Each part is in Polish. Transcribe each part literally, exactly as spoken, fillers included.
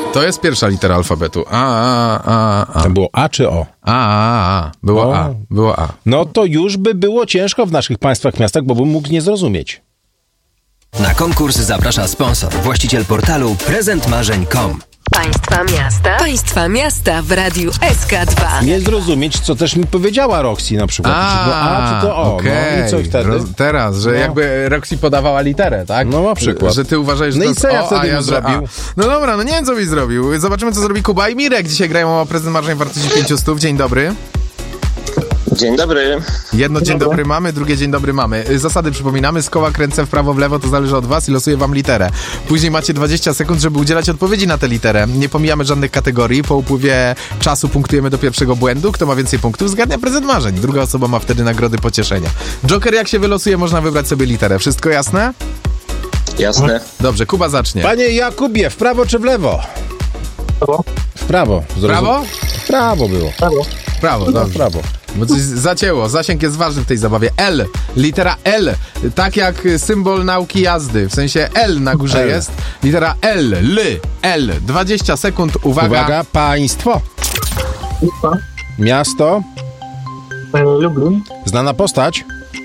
To jest pierwsza litera alfabetu. A, a, a, a. To było A czy O? A, a, a. Było O. A. Było A. No to już by było ciężko w naszych państwach, miastach, bo bym mógł nie zrozumieć. Na konkurs zaprasza sponsor, właściciel portalu prezent marzeń kropka com. Państwa miasta. Państwa miasta w Radiu S K dwa. Nie zrozumieć, co też mi powiedziała Roxy na przykład. A, czy to A, czy to O. okej. No i co wtedy? Roz, teraz, że No. jakby Roxy podawała literę, tak? No na przykład. Że ty uważasz, że No to i jest co ja O, wtedy a ja bym że zrobił? A. No dobra, no nie wiem, co byś zrobił. Zobaczymy, co zrobi Kuba i Mirek. Dzisiaj grają o prezent marzeń wartości pięćset. Dzień dobry. Dzień dobry. Jedno dzień dobry mamy, drugie dzień dobry mamy. Y, Zasady przypominamy, z koła kręcę w prawo, w lewo, to zależy od was i losuję wam literę. Później macie dwadzieścia sekund, żeby udzielać odpowiedzi na tę literę. Nie pomijamy żadnych kategorii. Po upływie czasu punktujemy do pierwszego błędu. Kto ma więcej punktów, zgarnia prezent marzeń. Druga osoba ma wtedy nagrody pocieszenia. Joker, jak się wylosuje, można wybrać sobie literę. Wszystko jasne? Jasne. Dobrze, Kuba zacznie. Panie Jakubie, w prawo czy w lewo? Prawo. W prawo. Zrozum- Prawo? W prawo było. Prawo. W prawo, No, w dobrze. prawo. Bo coś zacięło. Zasięg jest ważny w tej zabawie. L. Litera L. Tak jak symbol nauki jazdy. W sensie L na górze L. jest. Litera L. L. L. dwadzieścia sekund. Uwaga. Uwaga, państwo. Litwa. Miasto. Lublin. Znana postać.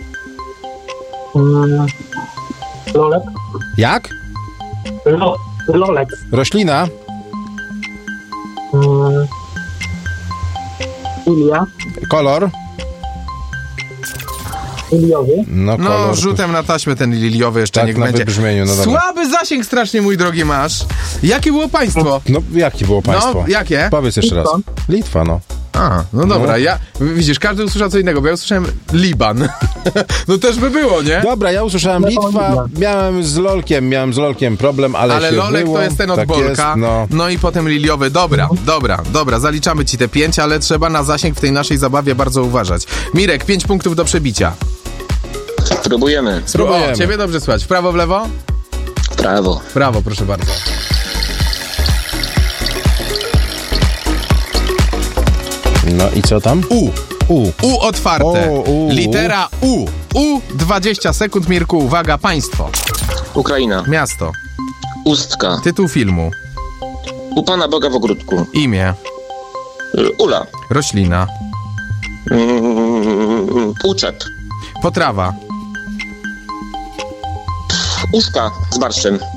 Mm, Lolek. Jak? Lo, Lolek. Roślina. Mm, Ilia. Kolor. Iliowy. No, No, kolor. rzutem na taśmę ten liliowy jeszcze Tak, niech na będzie. wybrzmieniu, no dobra. Słaby zasięg strasznie, mój drogi, masz. Jakie było państwo? No, jakie było państwo? No, jakie? Powiedz jeszcze raz. Litwa. Litwa, no. A, no dobra, No. ja... Widzisz, każdy usłyszał co innego, bo ja usłyszałem Liban. No też by było, nie? Dobra, ja usłyszałem No, Litwa, Liban. miałem z Lolkiem, miałem z Lolkiem problem, ale, Ale się Lolek było. to jest ten od tak Bolka. jest, no. No i potem liliowy. Dobra, dobra, dobra, zaliczamy ci te pięć, ale trzeba na zasięg w tej naszej zabawie bardzo uważać. Mirek, pięć punktów do przebicia. Próbujemy. Spróbujemy. O, ciebie dobrze słychać. W prawo, w lewo? Prawo. W prawo, proszę bardzo. No i co tam? U. U. U otwarte. O, U. Litera U. U. dwadzieścia sekund, Mirku. Uwaga, państwo. Ukraina. Miasto. Ustka. Tytuł filmu. U Pana Boga w ogródku. Imię. Y, Ula. Roślina. Mm, Uczep. Potrawa. Uszka z barszczem.